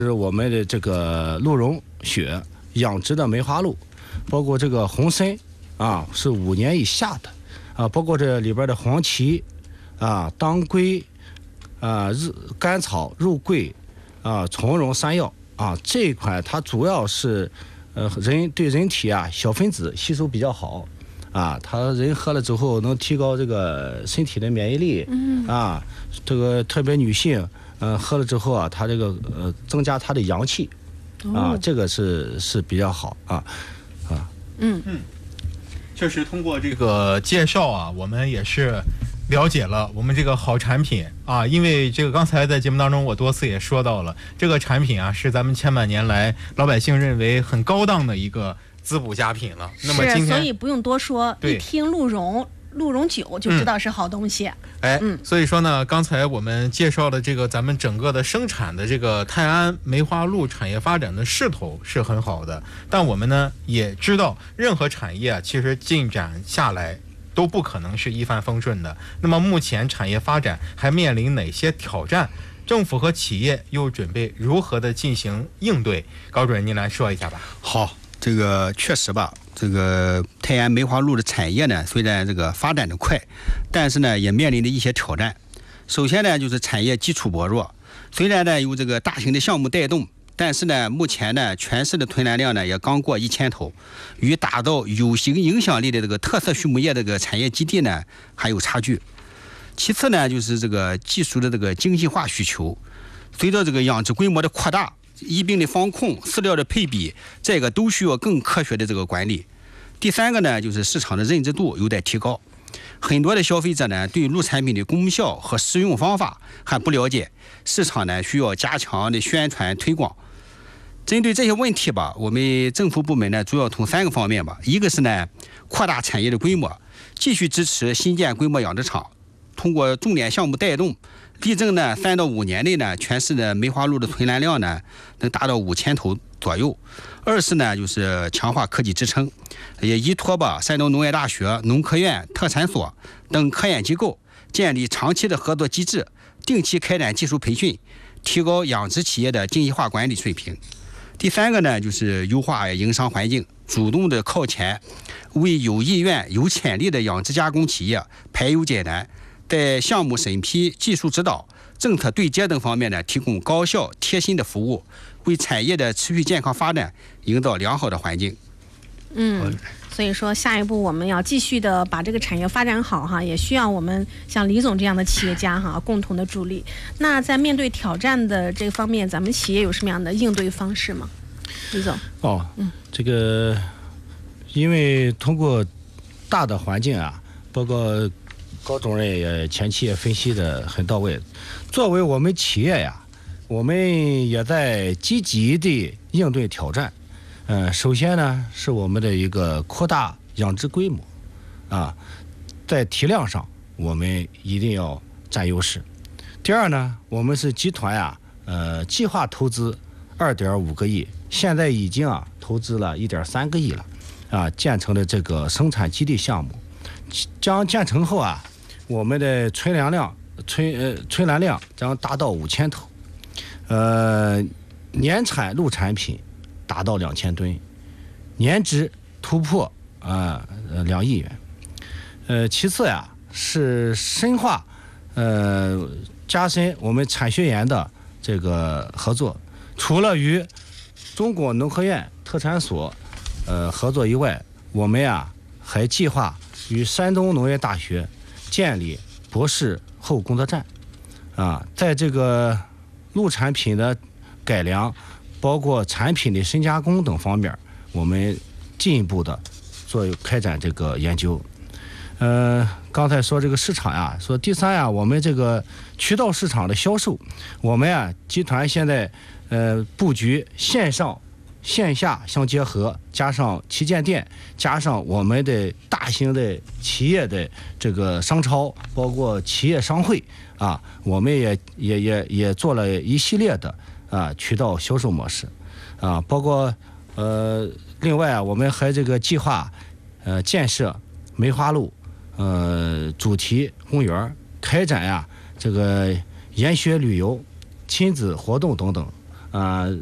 是我们的这个鹿茸雪养殖的梅花鹿，包括这个红参啊是5年以下的啊，包括这里边的黄芪啊、当归啊、甘草、肉桂啊、从容山药啊，这一款它主要是对人体啊小分子吸收比较好啊，它人喝了之后能提高这个身体的免疫力啊，这个特别女性喝了之后啊，它这个增加它的阳气啊，这个是比较好啊。 确实通过这个介绍啊，我们也是了解了我们这个好产品啊，因为这个刚才在节目当中我多次也说到了，这个产品啊是咱们千百年来老百姓认为很高档的一个滋补佳品了。那么今天所以不用多说，一听鹿茸酒就知道是好东西。 所以说呢，刚才我们介绍的这个咱们整个的生产的这个泰安梅花鹿产业发展的势头是很好的，但我们呢也知道，任何产业啊，其实进展下来都不可能是一帆风顺的。那么目前产业发展还面临哪些挑战？政府和企业又准备如何的进行应对？高主任，您来说一下吧。 好，这个确实吧，这个泰安梅花鹿的产业呢，虽然这个发展的快，但是呢也面临着一些挑战。首先呢就是产业基础薄弱，虽然呢有这个大型的项目带动，但是呢目前呢全市的吞栏量呢也刚过1000头，与打造有形影响力的这个特色畜牧业这个产业基地呢还有差距。其次呢就是这个技术的这个精细化需求，随着这个养殖规模的扩大，疫病的防控、饲料的配比，这个都需要更科学的这个管理。第三个呢，就是市场的认知度有待提高。很多的消费者呢，对鹿产品的功效和使用方法还不了解，市场呢需要加强的宣传推广。针对这些问题吧，我们政府部门呢主要从3个方面吧，一个是呢扩大产业的规模，继续支持新建规模养殖场，通过重点项目带动，力争呢3到5年内呢，全市的梅花鹿的吞栏量呢能达到5000头左右。二是呢就是强化科技支撑，也依托吧山东农业大学、农科院、特产所等科研机构，建立长期的合作机制，定期开展技术培训，提高养殖企业的精细化管理水平。第三个呢就是优化营商环境，主动的靠前，为有意愿、有潜力的养殖加工企业排忧解难，在项目审批、技术指导、政策对接等方面呢，提供高效贴心的服务，为产业的持续健康发展营造良好的环境。 所以说下一步我们要继续的把这个产业发展好哈，也需要我们像李总这样的企业家哈共同的助力。那在面对挑战的这方面，咱们企业有什么样的应对方式吗？李总。 这个因为通过大的环境啊，包括高主任也前期也分析的很到位。作为我们企业呀，我们也在积极的应对挑战。首先呢是我们的一个扩大养殖规模啊，在体量上我们一定要占优势。第二呢，我们是集团呀，计划投资2.5个亿，现在已经投资了1.3个亿了啊，建成了这个生产基地项目。将建成后啊，我们的存栏量将达到5000头，年产鹿产品达到2000吨，年值突破2亿元。其次呀是深化加深我们产学研的这个合作，除了与中国农科院、特产所合作以外，我们还计划与山东农业大学建立博士后工作站在这个鹿产品的改良，包括产品的深加工等方面，我们进一步的开展这个研究。刚才说这个市场说第三我们这个渠道市场的销售，我们集团现在布局线上线下相结合，加上旗舰店，加上我们的大型的企业的这个商超，包括企业商会我们也做了一系列的渠道销售模式包括另外我们还这个计划建设梅花鹿主题公园，开展这个研学旅游、亲子活动等等